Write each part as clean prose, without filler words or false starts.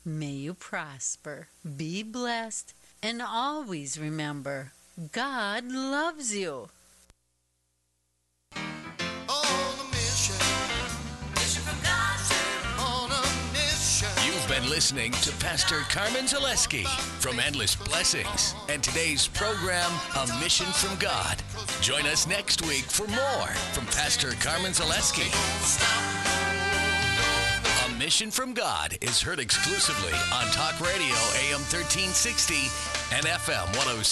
May you prosper, be blessed, and always remember, God loves you. You've been listening to Pastor Carmen Zaleski from Endless Blessings and today's program, A Mission from God. Join us next week for more from Pastor Carmen Zaleski. A Mission from God is heard exclusively on Talk Radio AM 1360 and FM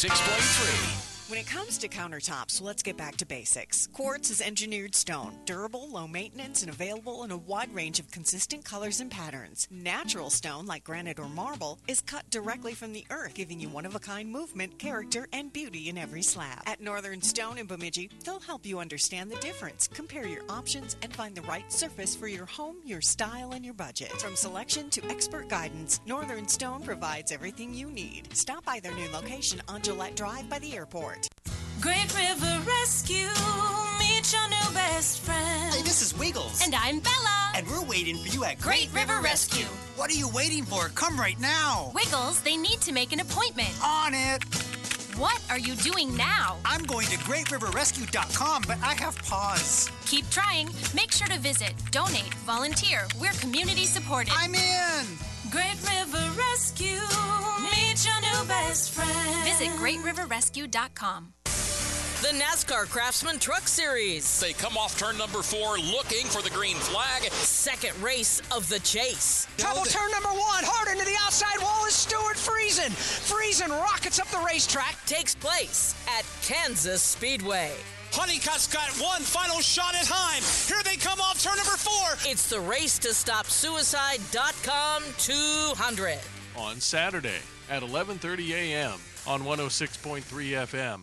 106.3. When it comes to countertops, let's get back to basics. Quartz is engineered stone, durable, low maintenance, and available in a wide range of consistent colors and patterns. Natural stone, like granite or marble, is cut directly from the earth, giving you one-of-a-kind movement, character, and beauty in every slab. At Northern Stone in Bemidji, they'll help you understand the difference, compare your options, and find the right surface for your home, your style, and your budget. From selection to expert guidance, Northern Stone provides everything you need. Stop by their new location on Gillette Drive by the airport. Great River Rescue, meet your new best friend. Hey, this is Wiggles. And I'm Bella. And we're waiting for you at Great River Rescue. What are you waiting for? Come right now. Wiggles, they need to make an appointment. On it. What are you doing now? I'm going to GreatRiverRescue.com, but I have pause. Keep trying. Make sure to visit, donate, volunteer. We're community supported. I'm in. Great River Rescue, meet your new best friend. Visit GreatRiverRescue.com. The NASCAR Craftsman Truck Series. They come off turn number 4 looking for the green flag. Second race of the chase. Trouble turn number 1. Hard into the outside wall is Stuart Friesen. Friesen rockets up the racetrack. Takes place at Kansas Speedway. Honeycutt's got one final shot at time. Here they come off turn number 4. It's the Race to Stop Suicide.com 200. On Saturday at 11:30 a.m. on 106.3 FM.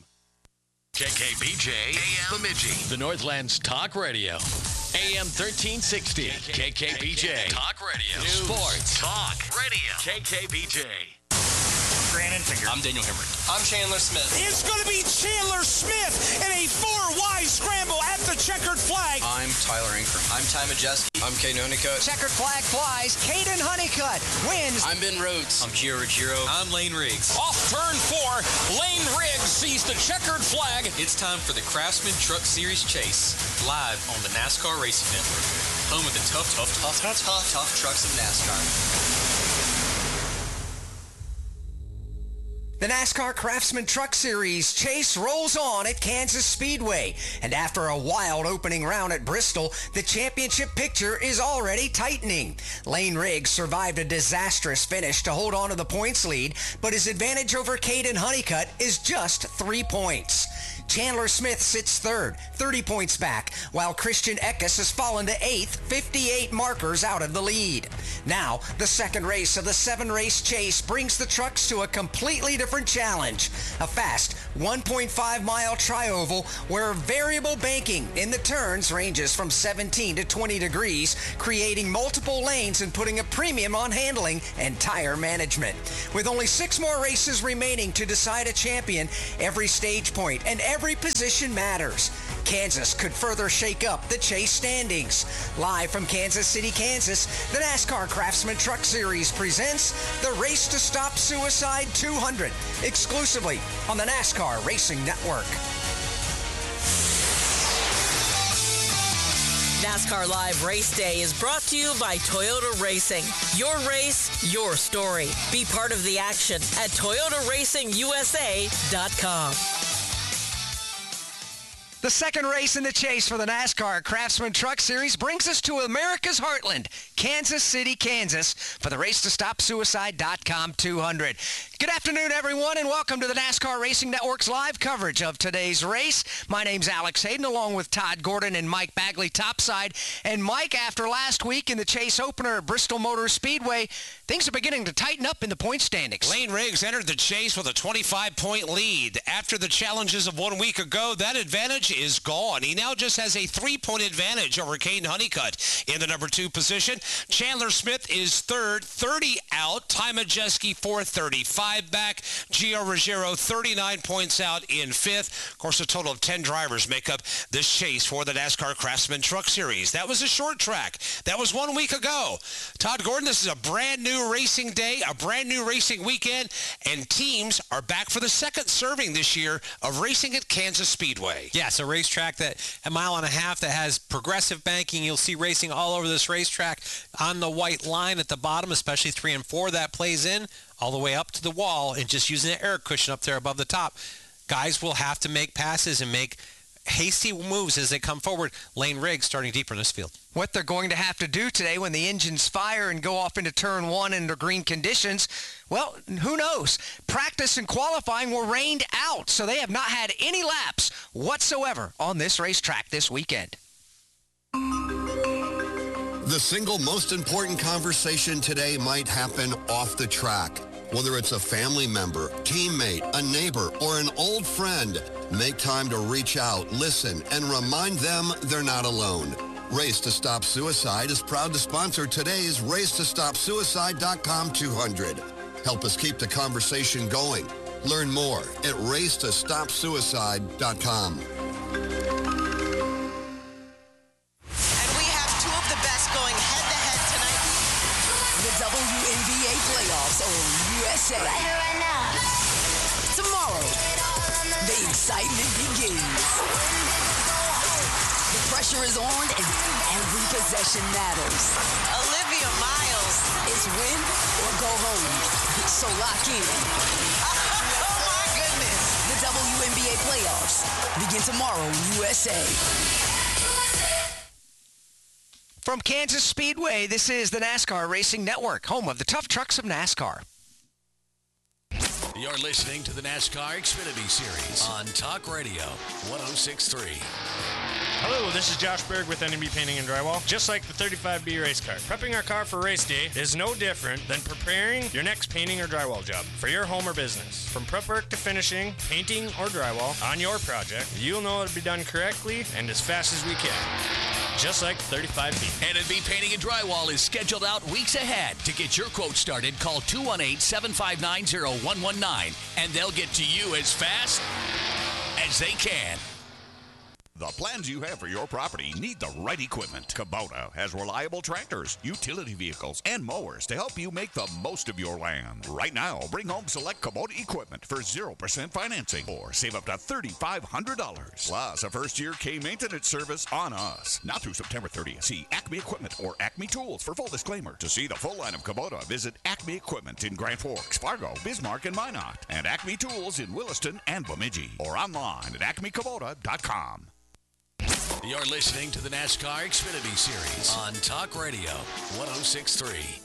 KKBJ, AM Bemidji, the Northland's Talk Radio. AM 1360, KKBJ. Talk Radio. News. Sports. Talk Radio. KKBJ. Brandon Finger. I'm Daniel Hemrick. I'm Chandler Smith. It's going to be Chandler Smith in a 4-wide scramble at the checkered flag. I'm Tyler Ingram. I'm Ty Majeski. I'm Caden Honeycutt. Checkered flag flies. Caden Honeycutt wins. I'm Ben Rhodes. I'm Gio Ruggiero. I'm Lane Riggs. Off turn 4, Lane Riggs sees the checkered flag. It's time for the Craftsman Truck Series Chase, live on the NASCAR Racing Network, home of the tough trucks of NASCAR. The NASCAR Craftsman Truck Series chase rolls on at Kansas Speedway. And after a wild opening round at Bristol, the championship picture is already tightening. Lane Riggs survived a disastrous finish to hold on to the points lead, but his advantage over Caden Honeycutt is just 3 points. Chandler Smith sits third, 30 points back, while Christian Eckes has fallen to 8th, 58 markers out of the lead. Now, the second race of the 7-race chase brings the trucks to a completely different challenge. A fast 1.5-mile tri-oval where variable banking in the turns ranges from 17 to 20 degrees, creating multiple lanes and putting a premium on handling and tire management. With only 6 more races remaining to decide a champion, every stage point and every position matters. Kansas could further shake up the chase standings. Live from Kansas City, Kansas, the NASCAR Craftsman Truck Series presents the Race to Stop Suicide 200, exclusively on the NASCAR Racing Network. NASCAR Live Race Day is brought to you by Toyota Racing. Your race, your story. Be part of the action at ToyotaRacingUSA.com. The second race in the chase for the NASCAR Craftsman Truck Series brings us to America's heartland, Kansas City, Kansas, for the Race to Stop Suicide.com 200. Good afternoon, everyone, and welcome to the NASCAR Racing Network's live coverage of today's race. My name's Alex Hayden, along with Todd Gordon and Mike Bagley topside. And Mike, after last week in the chase opener at Bristol Motor Speedway, things are beginning to tighten up in the point standings. Lane Riggs entered the chase with a 25-point lead. After the challenges of 1 week ago, that advantage is gone. He now just has a 3-point advantage over Kane Honeycutt in the number 2 position. Chandler Smith is third, 30 out. Ty Majeski fourth, 35 back. Gio Ruggiero 39 points out in fifth. Of course, a total of 10 drivers make up this chase for the NASCAR Craftsman Truck Series. That was a short track. That was 1 week ago. Todd Gordon, this is a brand new racing day, a brand new racing weekend, and teams are back for the second serving this year of racing at Kansas Speedway. Yeah, it's a racetrack that a mile and a half that has progressive banking. You'll see racing all over this racetrack on the white line at the bottom, especially 3 and 4. That plays in all the way up to the wall and just using the air cushion up there above the top. Guys will have to make passes and make hasty moves as they come forward. Lane Riggs starting deeper in this field. What they're going to have to do today when the engines fire and go off into turn 1 under green conditions, well, who knows? Practice and qualifying were rained out, so they have not had any laps whatsoever on this racetrack this weekend. The single most important conversation today might happen off the track. Whether it's a family member, teammate, a neighbor, or an old friend, make time to reach out, listen, and remind them they're not alone. Race to Stop Suicide is proud to sponsor today's RaceToStopSuicide.com 200. Help us keep the conversation going. Learn more at RaceToStopSuicide.com. WNBA playoffs on USA. Right now. Tomorrow, the excitement begins. The pressure is on and every possession matters. Olivia Miles. It's win or go home. So lock in. Oh my goodness. The WNBA playoffs begin tomorrow in USA. From Kansas Speedway, this is the NASCAR Racing Network, home of the tough trucks of NASCAR. You're listening to the NASCAR Xfinity Series on Talk Radio 106.3. Hello, this is Josh Berg with NMB Painting and Drywall. Just like the 35B race car, prepping our car for race day is no different than preparing your next painting or drywall job for your home or business. From prep work to finishing, painting or drywall on your project, you'll know it'll be done correctly and as fast as we can. Just like 35B. NMB Painting and Drywall is scheduled out weeks ahead. To get your quote started, call 218-759-0119, and they'll get to you as fast as they can. The plans you have for your property need the right equipment. Kubota has reliable tractors, utility vehicles, and mowers to help you make the most of your land. Right now, bring home select Kubota equipment for 0% financing or save up to $3,500. Plus, a first-year K-Maintenance service on us. Now through September 30th. See Acme Equipment or Acme Tools for full disclaimer. To see the full line of Kubota, visit Acme Equipment in Grand Forks, Fargo, Bismarck, and Minot, and Acme Tools in Williston and Bemidji, or online at acmekubota.com. You're listening to the NASCAR Xfinity Series on Talk Radio 106.3.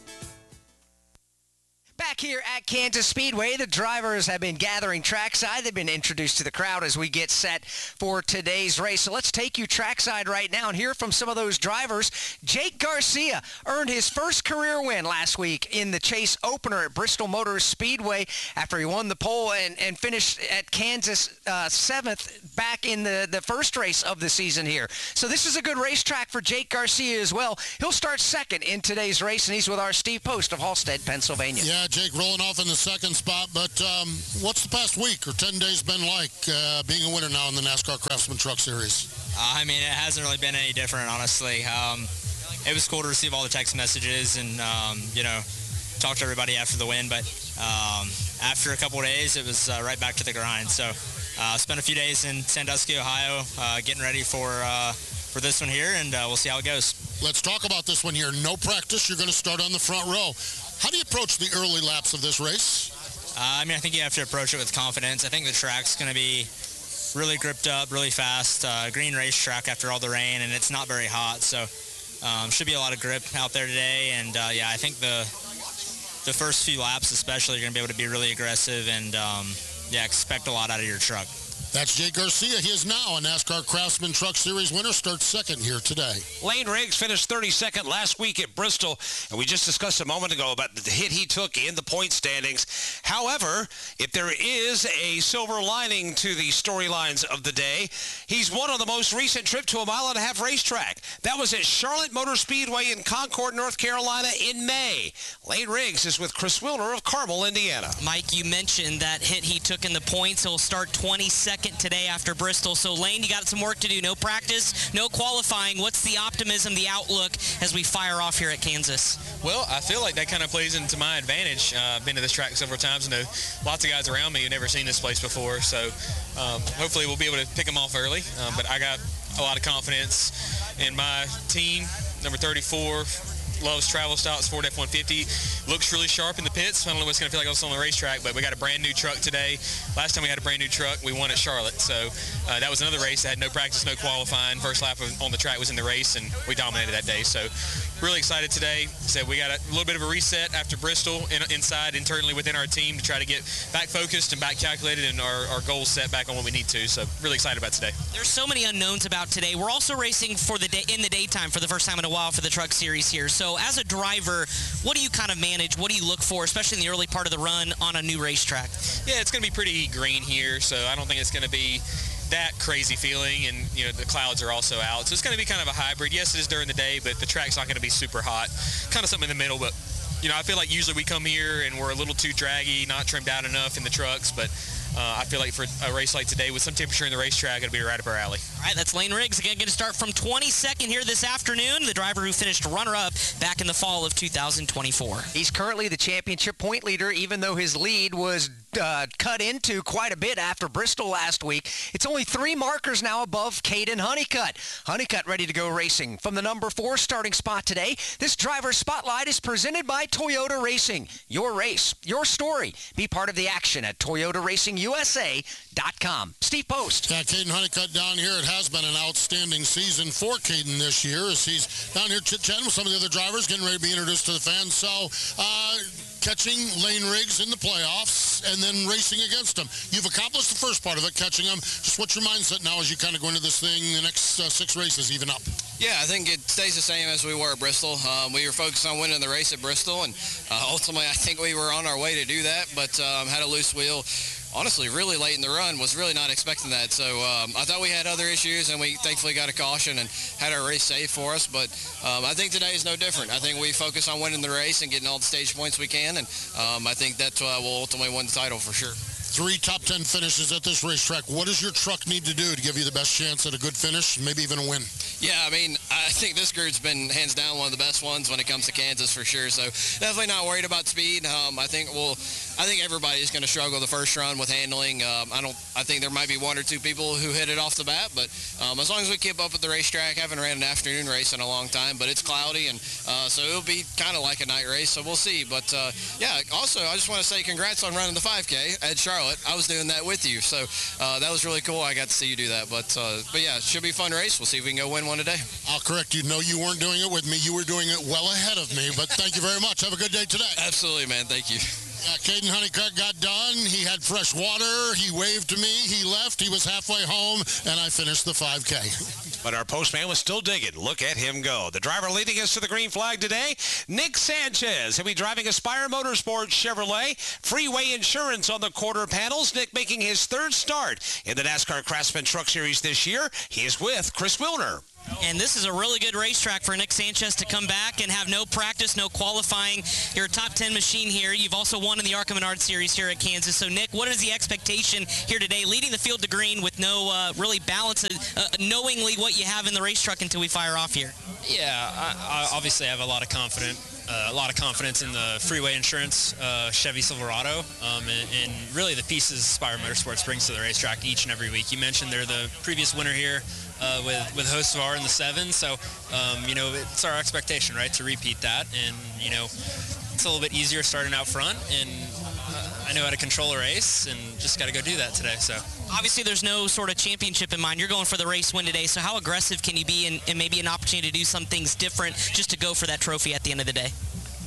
Back here at Kansas Speedway, the drivers have been gathering trackside. They've been introduced to the crowd as we get set for today's race. So let's take you trackside right now and hear from some of those drivers. Jake Garcia earned his first career win last week in the chase opener at Bristol Motor Speedway after he won the pole and finished at Kansas 7th back in the first race of the season here. So this is a good racetrack for Jake Garcia as well. He'll start second in today's race, and he's with our Steve Post of Halstead, Pennsylvania. Yeah, Jake rolling off in the second spot, but what's the past week or 10 days been like being a winner now in the NASCAR Craftsman Truck Series? I mean, it hasn't really been any different, honestly. It was cool to receive all the text messages and, talk to everybody after the win, but after a couple of days, it was right back to the grind. So spent a few days in Sandusky, Ohio, getting ready for this one here, and we'll see how it goes. Let's talk about this one here. No practice. You're going to start on the front row. How do you approach the early laps of this race? I think you have to approach it with confidence. I think the track's going to be really gripped up, really fast. Green racetrack after all the rain, and it's not very hot, so should be a lot of grip out there today. And, I think the first few laps especially, you're going to be able to be really aggressive and, expect a lot out of your truck. That's Jake Garcia. He is now a NASCAR Craftsman Truck Series winner. Starts second here today. Lane Riggs finished 32nd last week at Bristol, and we just discussed a moment ago about the hit he took in the point standings. However, if there is a silver lining to the storylines of the day, he's won on the most recent trip to a 1.5-mile racetrack. That was at Charlotte Motor Speedway in Concord, North Carolina in May. Lane Riggs is with Chris Wilner of Carmel, Indiana. Mike, you mentioned that hit he took in the points. He'll start 22nd today after Bristol. So, Lane, you got some work to do. No practice, no qualifying. What's the optimism, the outlook as we fire off here at Kansas? Well, I feel like that kind of plays into my advantage. I've been to this track several times and know lots of guys around me who've never seen this place before. So hopefully we'll be able to pick them off early. But I got a lot of confidence in my team. Number 34 loves travel stops, Ford F-150. Looks really sharp in the pits. I don't know what it's going to feel like on the racetrack, but we got a brand new truck today. Last time we had a brand new truck, we won at Charlotte. So that was another race that had no practice, no qualifying. First lap on the track was in the race, and we dominated that day. So really excited today. So we got a little bit of a reset after Bristol internally within our team to try to get back focused and back calculated and our goals set back on what we need to. So really excited about today. There's so many unknowns about today. We're also racing for the day in the daytime for the first time in a while for the Truck Series here. So as a driver, what do you kind of manage? What do you look for, especially in the early part of the run on a new racetrack? Yeah, it's going to be pretty green here, so I don't think it's going to be that crazy feeling, and the clouds are also out, so it's going to be kind of a hybrid. Yes, it is during the day, but the track's not going to be super hot, kind of something in the middle. But I feel like usually we come here and we're a little too draggy, not trimmed out enough in the trucks, but I feel like for a race like today with some temperature in the racetrack, it'll be right up our alley. All right, that's Lane Riggs again, going to start from 22nd here this afternoon, the driver who finished runner-up back in the fall of 2024. He's currently the championship point leader, even though his lead was cut into quite a bit after Bristol last week. It's only 3 markers now above Caden Honeycutt. Honeycutt ready to go racing from the number 4 starting spot today. This driver's spotlight is presented by Toyota Racing. Your race, your story. Be part of the action at ToyotaRacingUSA.com. Steve Post. Yeah, Caden Honeycutt down here. It has been an outstanding season for Caden this year as he's down here chit-chatting with some of the other drivers, getting ready to be introduced to the fans. So, catching Lane Riggs in the playoffs and then racing against him. You've accomplished the first part of it, catching him. Just what's your mindset now as you kind of go into this thing, the next 6 races even up? Yeah, I think it stays the same as we were at Bristol. We were focused on winning the race at Bristol, and ultimately I think we were on our way to do that, but had a loose wheel. Honestly, really late in the run, was really not expecting that. So I thought we had other issues, and we thankfully got a caution and had our race saved for us. But I think today is no different. I think we focus on winning the race and getting all the stage points we can, and I think that will ultimately win the title for sure. 3 top 10 finishes at this racetrack. What does your truck need to do to give you the best chance at a good finish, maybe even a win? Yeah, I mean, I think this group's been hands down one of the best ones when it comes to Kansas for sure. So definitely not worried about speed. I think everybody's going to struggle the first run with handling. I think there might be 1 or 2 people who hit it off the bat, but as long as we keep up with the racetrack, I haven't ran an afternoon race in a long time, but it's cloudy, and so it'll be kind of like a night race. So we'll see. But yeah, also I just want to say congrats on running the 5K at Charlotte. I was doing that with you, so that was really cool. I got to see you do that. But yeah, it should be a fun race. We'll see if we can go win one today. I'll correct you. No, you weren't doing it with me. You were doing it well ahead of me. But thank you very much. Have a good day today. Absolutely, man. Thank you. Caden Honeycutt got done. He had fresh water. He waved to me. He left. He was halfway home, and I finished the 5K. But our postman was still digging. Look at him go. The driver leading us to the green flag today, Nick Sanchez. He'll be driving Aspire Motorsports Chevrolet. Freeway insurance on the quarter panels. Nick making his 3rd start in the NASCAR Craftsman Truck Series this year. He is with Chris Wilner. And this is a really good racetrack for Nick Sanchez to come back and have no practice, no qualifying. You're a top 10 machine here. You've also won in the ARCA Menard Series here at Kansas. So, Nick, what is the expectation here today, leading the field to green with no really balance, knowingly what you have in the race truck until we fire off here? Yeah, I obviously have a lot of confidence in the Freeway Insurance Chevy Silverado, and really the pieces Aspire Motorsports brings to the racetrack each and every week. You mentioned they're the previous winner here with Hocevar in the 7, so it's our expectation, right, to repeat that. And it's a little bit easier starting out front, and I know how to control a race, and just got to go do that today. So obviously there's no sort of championship in mind. You're going for the race win today, so how aggressive can you be, and maybe an opportunity to do some things different just to go for that trophy at the end of the day?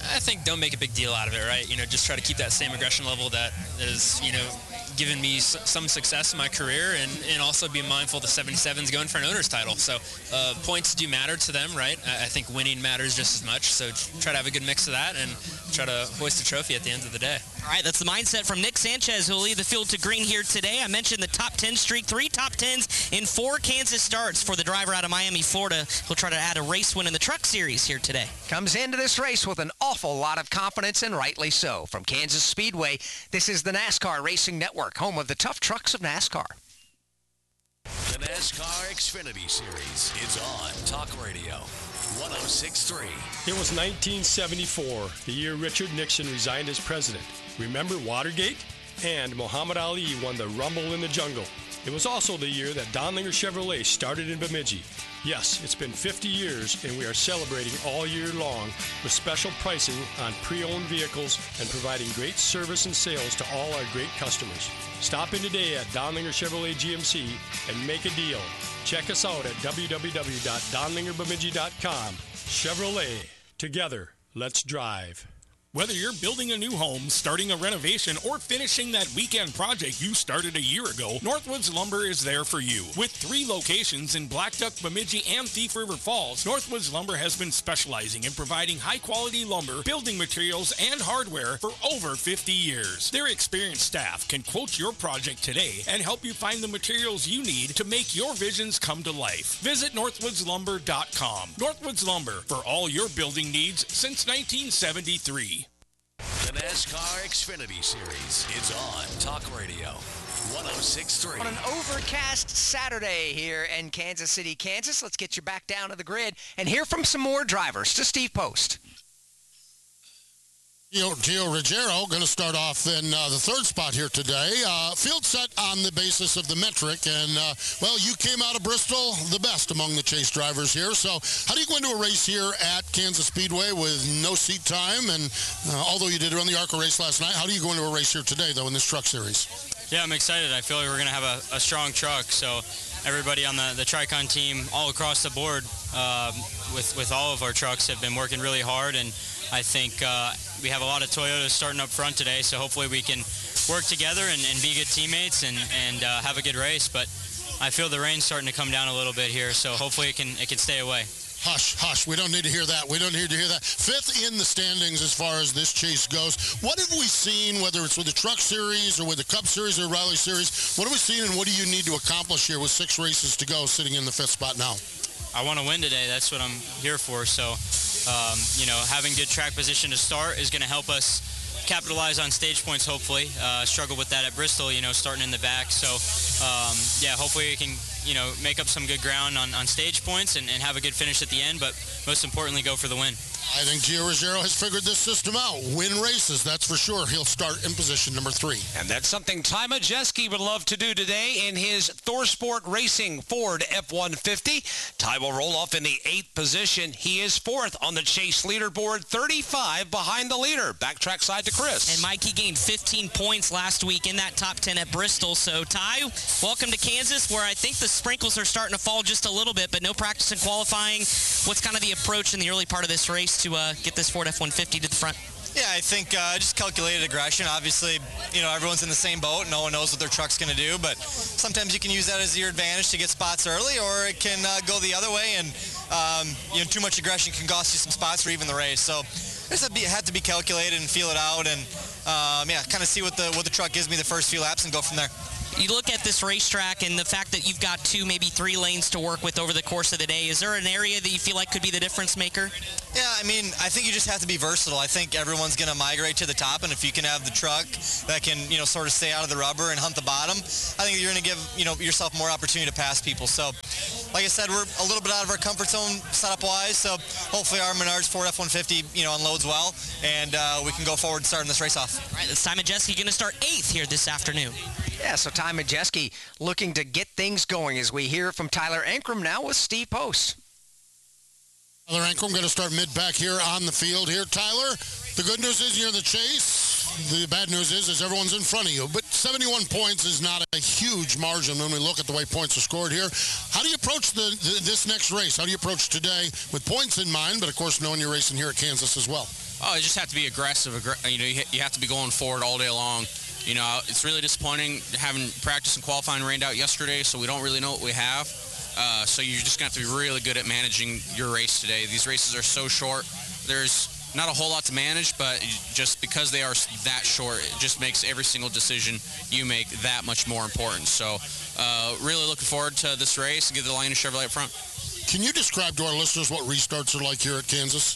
I think don't make a big deal out of it, right? Just try to keep that same aggression level that is, given me some success in my career, and also be mindful the 77's going for an owner's title. So points do matter to them, right? I think winning matters just as much. So try to have a good mix of that and try to hoist the trophy at the end of the day. All right, that's the mindset from Nick Sanchez, who will lead the field to green here today. I mentioned the top 10 streak, 3 top 10s in 4 Kansas starts for the driver out of Miami, Florida. He'll try to add a race win in the Truck Series here today. Comes into this race with an awful lot of confidence, and rightly so. From Kansas Speedway, this is the NASCAR Racing Network, home of the tough trucks of NASCAR. The NASCAR Xfinity Series is on Talk Radio 106.3. It was 1974, the year Richard Nixon resigned as president. Remember Watergate? And Muhammad Ali won the Rumble in the Jungle. It was also the year that Donlinger Chevrolet started in Bemidji. Yes, it's been 50 years, and we are celebrating all year long with special pricing on pre-owned vehicles and providing great service and sales to all our great customers. Stop in today at Donlinger Chevrolet GMC and make a deal. Check us out at www.donlingerbemidji.com. Chevrolet. Together, let's drive. Whether you're building a new home, starting a renovation, or finishing that weekend project you started a year ago, Northwoods Lumber is there for you. With 3 locations in Blackduck, Bemidji, and Thief River Falls, Northwoods Lumber has been specializing in providing high-quality lumber, building materials, and hardware for over 50 years. Their experienced staff can quote your project today and help you find the materials you need to make your visions come to life. Visit northwoodslumber.com. Northwoods Lumber, for all your building needs since 1973. The NASCAR Xfinity Series is on Talk Radio 106.3. On an overcast Saturday here in Kansas City, Kansas, let's get you back down to the grid and hear from some more drivers. To Steve Post. Gio Ruggiero going to start off in the 3rd spot here today. Field set on the basis of the metric, and, you came out of Bristol the best among the chase drivers here. So how do you go into a race here at Kansas Speedway with no seat time? And although you did run the ARCA race last night, how do you go into a race here today, though, in this truck series? Yeah, I'm excited. I feel like we're going to have a strong truck. So everybody on the Tricon team all across the board with all of our trucks have been working really hard, and I think we have a lot of Toyotas starting up front today, so hopefully we can work together and be good teammates and have a good race. But I feel the rain's starting to come down a little bit here, so hopefully it can stay away. Hush. We don't need to hear that. 5th in the standings as far as this chase goes. What have we seen, whether it's with the Truck Series or with the Cup Series or Rally Series? What have we seen, and what do you need to accomplish here with 6 races to go, sitting in the 5th spot now? I want to win today. That's what I'm here for. So, having good track position to start is going to help us capitalize on stage points, hopefully. Struggle with that at Bristol, starting in the back. So, hopefully we can, make up some good ground on stage points and have a good finish at the end, but most importantly, go for the win. I think Gio Ruggiero has figured this system out. Win races, that's for sure. He'll start in position number 3. And that's something Ty Majeski would love to do today in his ThorSport Racing Ford F-150. Ty will roll off in the 8th position. He is 4th on the chase leaderboard, 35 behind the leader. Backtrack side to Chris. And Mike, he gained 15 points last week in that top 10 at Bristol. So, Ty, welcome to Kansas, where I think the sprinkles are starting to fall just a little bit, but no practice in qualifying. What's kind of the approach in the early part of this race to get this Ford F-150 to the front? Yeah, I think just calculated aggression. Obviously, everyone's in the same boat. No one knows what their truck's going to do, but sometimes you can use that as your advantage to get spots early, or it can go the other way, and too much aggression can cost you some spots or even the race. So just had to be calculated and feel it out, and kind of see what the truck gives me the first few laps and go from there. You look at this racetrack and the fact that you've got 2, maybe 3 lanes to work with over the course of the day. Is there an area that you feel like could be the difference maker? Yeah, I think you just have to be versatile. I think everyone's going to migrate to the top, and if you can have the truck that can, sort of stay out of the rubber and hunt the bottom, I think you're going to give, yourself more opportunity to pass people. So, like I said, we're a little bit out of our comfort zone setup-wise, so hopefully our Menards Ford F-150, unloads well, and we can go forward starting this race off. All right, it's Ty Majeski going to start 8th here this afternoon. Yeah, so Ty Majeski looking to get things going as we hear from Tyler Ankrum now with Steve Post. Tyler Ankrum going to start mid-back here on the field here. Tyler, the good news is you're in the chase. The bad news is everyone's in front of you. But 71 points is not a huge margin when we look at the way points are scored here. How do you approach this next race? How do you approach today with points in mind, but, of course, knowing you're racing here at Kansas as well? Oh, you just have to be aggressive. You have to be going forward all day long. It's really disappointing having practice and qualifying rained out yesterday, so we don't really know what we have. So you're just going to have to be really good at managing your race today. These races are so short. There's not a whole lot to manage, but just because they are that short, it just makes every single decision you make that much more important. So really looking forward to this race and get the Lane Chevrolet up front. Can you describe to our listeners what restarts are like here at Kansas?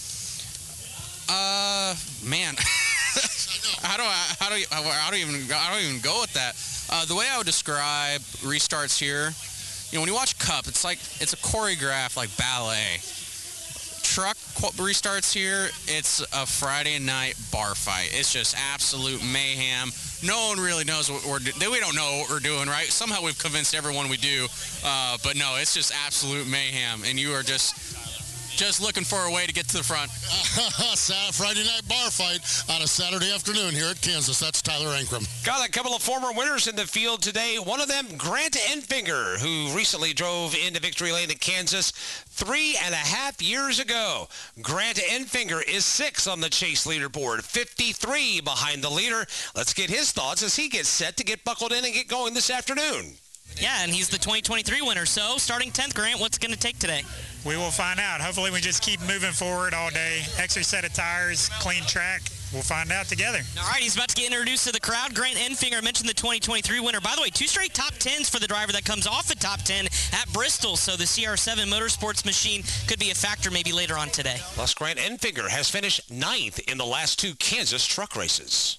Man, how do you even go with that? The way I would describe restarts here, when you watch Cup, it's a choreographed like ballet. Truck restarts here, it's a Friday night bar fight. It's just absolute mayhem. No one really knows what we're doing. We don't know what we're doing, right? Somehow we've convinced everyone we do. But no, it's just absolute mayhem. And you are just looking for a way to get to the front. Friday night bar fight on a Saturday afternoon here at Kansas. That's Tyler Ankrum. Got a couple of former winners in the field today. One of them, Grant Enfinger, who recently drove into victory lane at Kansas 3.5 years ago. Grant Enfinger is 6th on the Chase leaderboard, 53 behind the leader. Let's get his thoughts as he gets set to get buckled in and get going this afternoon. Yeah, and he's the 2023 winner. So, starting 10th, Grant, what's going to take today? We will find out. Hopefully, we just keep moving forward all day. Extra set of tires, clean track. We'll find out together. All right, he's about to get introduced to the crowd. Grant Enfinger, I mentioned the 2023 winner. By the way, 2 straight top 10s for the driver that comes off a top 10 at Bristol. So the CR7 Motorsports machine could be a factor maybe later on today. Plus, Grant Enfinger has finished 9th in the last 2 Kansas truck races.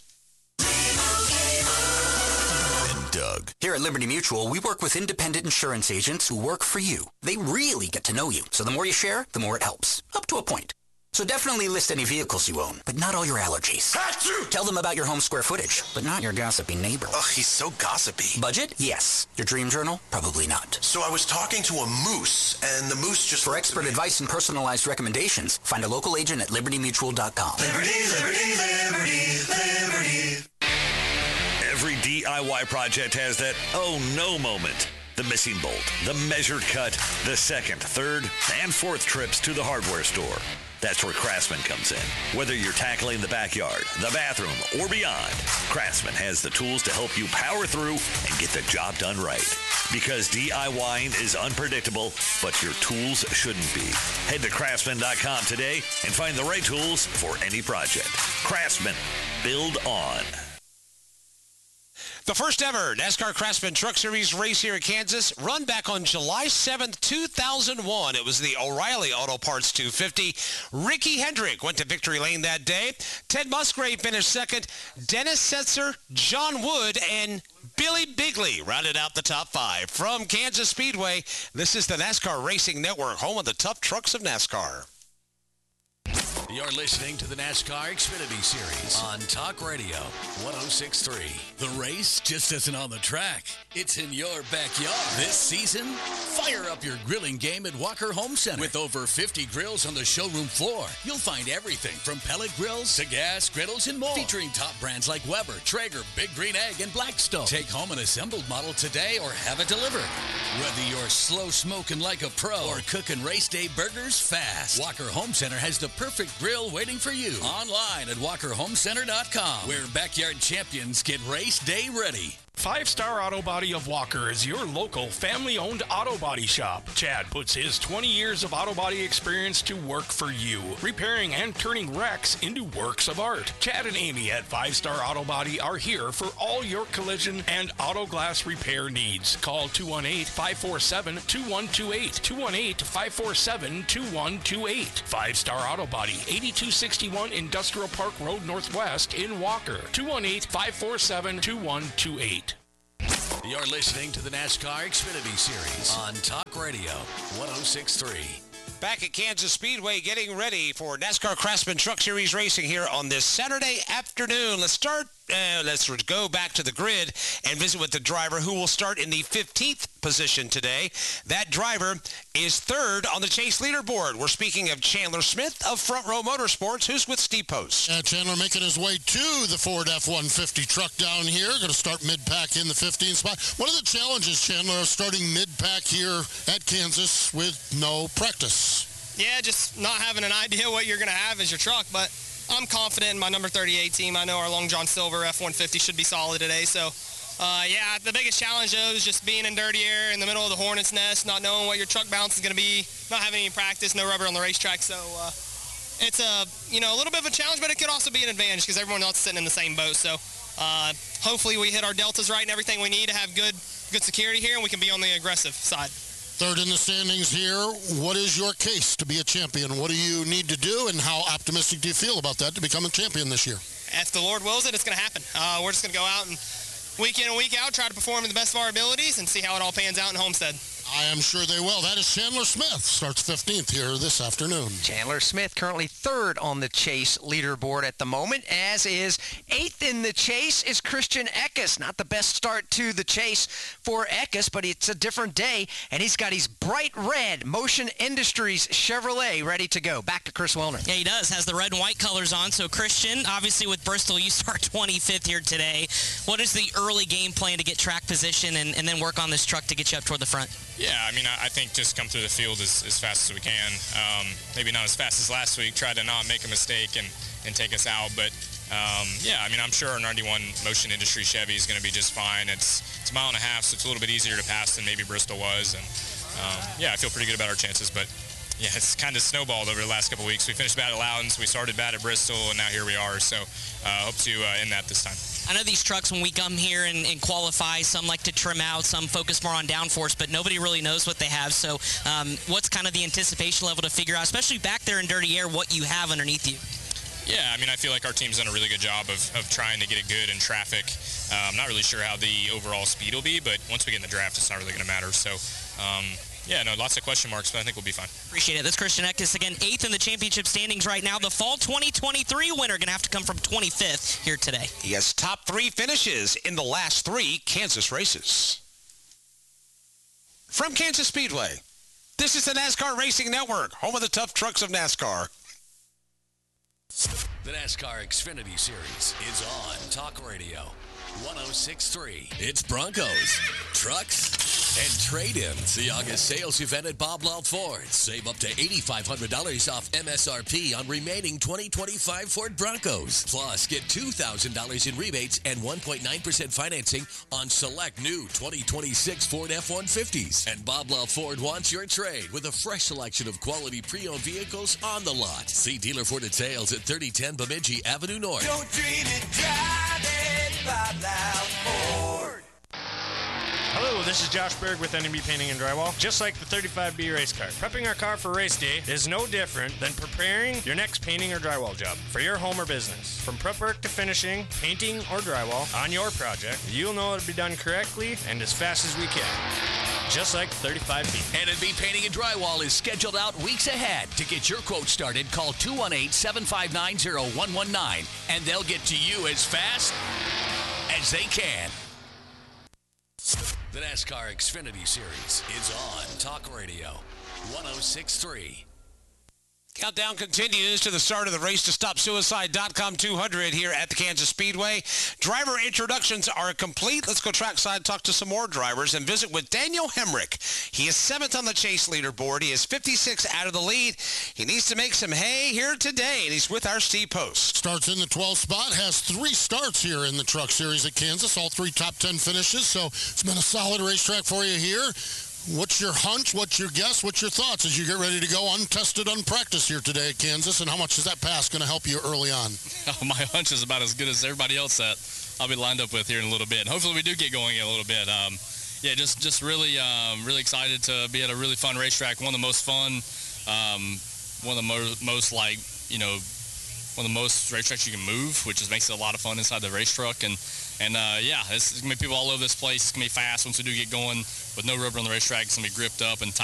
Doug. Here at Liberty Mutual, we work with independent insurance agents who work for you. They really get to know you, so the more you share, the more it helps, up to a point. So definitely list any vehicles you own, but not all your allergies. Achoo! Tell them about your home square footage, but not your gossipy neighbor. Ugh, he's so gossipy. Budget? Yes. Your dream journal? Probably not. So I was talking to a moose, and the moose just... For expert advice and personalized recommendations, find a local agent at libertymutual.com. Liberty, liberty, liberty, liberty. Every DIY project has that oh no moment. The missing bolt, the measured cut, the second, third, and fourth trips to the hardware store. That's where Craftsman comes in. Whether you're tackling the backyard, the bathroom, or beyond, Craftsman has the tools to help you power through and get the job done right. Because DIYing is unpredictable, but your tools shouldn't be. Head to Craftsman.com today and find the right tools for any project. Craftsman. Build on. The first ever NASCAR Craftsman Truck Series race here at Kansas, run back on July 7th, 2001. It was the O'Reilly Auto Parts 250. Ricky Hendrick went to victory lane that day. Ted Musgrave finished second. Dennis Setzer, John Wood, and Billy Bigley rounded out the top 5. From Kansas Speedway, this is the NASCAR Racing Network, home of the tough trucks of NASCAR. You're listening to the NASCAR Xfinity Series on Talk Radio 106.3. The race just isn't on the track. It's in your backyard. This season, fire up your grilling game at Walker Home Center. With over 50 grills on the showroom floor, you'll find everything from pellet grills to gas griddles and more. Featuring top brands like Weber, Traeger, Big Green Egg, and Blackstone. Take home an assembled model today or have it delivered. Whether you're slow smoking like a pro or cooking race day burgers fast, Walker Home Center has the perfect grill waiting for you. Online at walkerhomecenter.com, where backyard champions get race day ready. 5-Star Auto Body of Walker is your local family-owned auto body shop. Chad puts his 20 years of auto body experience to work for you, repairing and turning wrecks into works of art. Chad and Amy at 5-Star Auto Body are here for all your collision and auto glass repair needs. Call 218-547-2128, 218-547-2128. 5-Star Auto Body, 8261 Industrial Park Road Northwest in Walker, 218-547-2128. You're listening to the NASCAR Xfinity Series on Talk Radio 106.3. Back at Kansas Speedway, getting ready for NASCAR Craftsman Truck Series racing here on this Saturday afternoon. Let's go back to the grid and visit with the driver who will start in the 15th position today. That driver is 3rd on the Chase leaderboard. We're speaking of Chandler Smith of Front Row Motorsports, who's with Steve Post. Chandler making his way to the Ford F-150 truck down here. Going to start mid-pack in the 15th spot. What are the challenges, Chandler, of starting mid-pack here at Kansas with no practice? Yeah, just not having an idea what you're going to have as your truck, but I'm confident in my number 38 team. I know our Long John Silver F-150 should be solid today. So, yeah, the biggest challenge, though, is just being in dirty air in the middle of the hornet's nest, not knowing what your truck balance is going to be, not having any practice, no rubber on the racetrack. So it's a little bit of a challenge, but it could also be an advantage because everyone else is sitting in the same boat. So hopefully we hit our deltas right and everything we need to have good security here, and we can be on the aggressive side. Third in the standings here. What is your case to be a champion? What do you need to do, and how optimistic do you feel about that to become a champion this year? If the Lord wills it, it's going to happen. We're just going to go out and week in and week out try to perform to the best of our abilities and see how it all pans out in Homestead. I am sure they will. That is Chandler Smith. Starts 15th here this afternoon. Chandler Smith currently third on the Chase leaderboard at the moment, as is eighth in the Chase is Christian Eckes. Not the best start to the Chase for Eckes, but it's a different day, and he's got his bright red Motion Industries Chevrolet ready to go. Back to Chris Wilner. Yeah, he does. Has the red and white colors on. So, Christian, obviously with Bristol, you start 25th here today. What is the early game plan to get track position and then work on this truck to get you up toward the front? Yeah, I mean, I think just come through the field as fast as we can. Maybe not as fast as last week. Try to not make a mistake and take us out. But, yeah, I mean, I'm sure our 91 Motion Industry Chevy is going to be just fine. It's a mile and a half, so it's a little bit easier to pass than maybe Bristol was. And, yeah, I feel pretty good about our chances. But, yeah, it's kind of snowballed over the last couple of weeks. We finished bad at Loudons. We started bad at Bristol, and now here we are. So hope to end that this time. I know these trucks, when we come here and qualify, some like to trim out, some focus more on downforce, but nobody really knows what they have. So what's kind of the anticipation level to figure out, especially back there in dirty air, what you have underneath you? Yeah, I mean, I feel like our team's done a really good job of trying to get it good in traffic. I'm not really sure how the overall speed will be, but once we get in the draft, it's not really going to matter. So, yeah, no, lots of question marks, but I think we'll be fine. Appreciate it. That's Christian Eckes, again, 8th in the championship standings right now. The fall 2023 winner going to have to come from 25th here today. He has top 3 finishes in the last 3 Kansas races. From Kansas Speedway, this is the NASCAR Racing Network, home of the tough trucks of NASCAR. The NASCAR Xfinity Series is on Talk Radio 106.3. It's Broncos, trucks, and trade-ins. The August sales event at Bob Law Ford. Save up to $8,500 off MSRP on remaining 2025 Ford Broncos. Plus, get $2,000 in rebates and 1.9% financing on select new 2026 Ford F-150s. And Bob Law Ford wants your trade with a fresh selection of quality pre-owned vehicles on the lot. See dealer Ford at sales at 3010 Bemidji Avenue North. Don't dream it, drive it, Bob Law Ford. Hello, this is Josh Berg with NMB Painting and Drywall. Just like the 35B race car, prepping our car for race day is no different than preparing your next painting or drywall job for your home or business. From prep work to finishing, painting or drywall on your project, you'll know it'll be done correctly and as fast as we can. Just like 35B. NMB Painting and Drywall is scheduled out weeks ahead. To get your quote started, call 218-759-0119, and they'll get to you as fast as they can. The NASCAR Xfinity Series is on Talk Radio 106.3. Countdown continues to the start of the Race to Stop Suicide.com 200 here at the Kansas Speedway. Driver introductions are complete. Let's go trackside, talk to some more drivers, and visit with Daniel Hemrick. He is 7th on the Chase leaderboard. He is 56 out of the lead. He needs to make some hay here today, and he's with our Steve Post. Starts in the 12th spot, has 3 starts here in the Truck Series at Kansas, all 3 top 10 finishes, so it's been a solid racetrack for you here. What's your hunch? What's your guess? What's your thoughts as you get ready to go untested, unpracticed here today at Kansas? And how much is that pass going to help you early on? Oh, my hunch is about as good as everybody else that I'll be lined up with here in a little bit. Hopefully we do get going in a little bit. Yeah, just really excited to be at a really fun racetrack. One of the most fun, one of the most like, you know, one of the most racetracks you can move, which just makes it a lot of fun inside the race truck. And yeah, it's going to be people all over this place. It's going to be fast once we do get going with no rubber on the racetrack. It's going to be gripped up and tight.